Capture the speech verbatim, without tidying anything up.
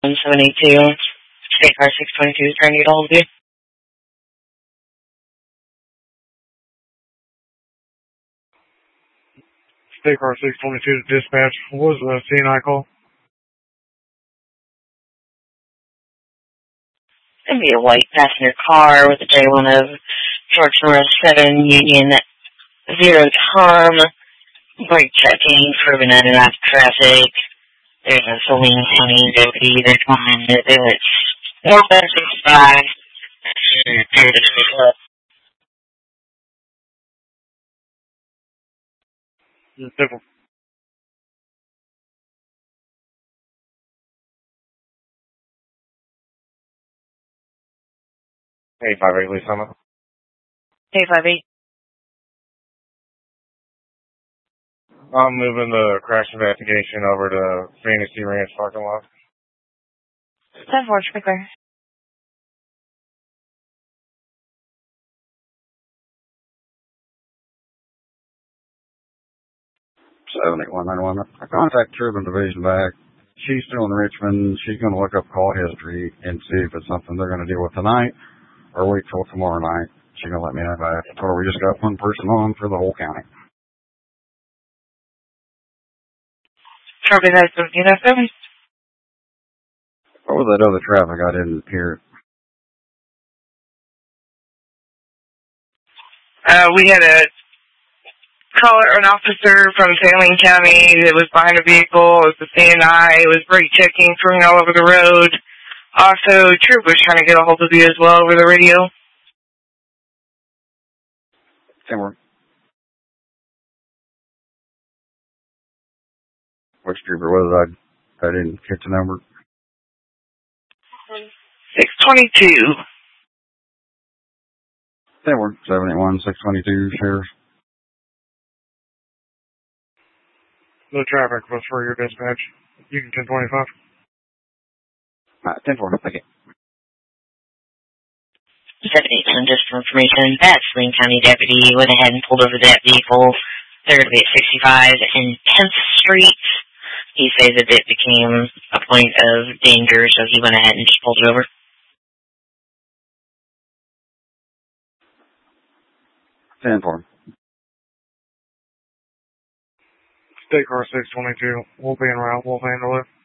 one seven eight two. State car six twenty-two is trying to get a hold of you. State car six twenty-two to dispatch. What was the C N I call? It's going to be a white passenger car with a J one of George Norris seven Union zero Tom. Brake checking, proving under off traffic. There's a Saline County deputy that's behind it. It's northbound sixty-five. Simple. eight five eight, Lee Summit. eight five eight. I'm moving the crash investigation over to Fantasy Ranch parking lot. ten four, Sprinkler. seven eight one nine one. I contact Tribune Division back. She's still in Richmond. She's going to look up call history and see if it's something they're going to deal with tonight or wait till tomorrow night. She's going to let me know back. I told her we just got one person on for the whole county. Probably that's you know seven. What was that other traffic I didn't hear? Uh, we had a caller, an officer from Saline County that was behind a vehicle. It was the C N I. It was brake checking, proving all over the road. Also, Troop was trying to get a hold of you as well over the radio. Timber. Which trooper was I? I didn't catch the number. six twenty-two. Timber. seven eight one six two, Sheriff. No traffic was for your dispatch. You can ten twenty-five. Uh, ten four, thank you. seven eight one, just for information. That Saline County deputy went ahead and pulled over that vehicle. They're going to be at sixty-five and tenth Street. He says that it became a point of danger, so he went ahead and just pulled it over. ten four. State car six twenty-two. We'll be en route. We'll handle it.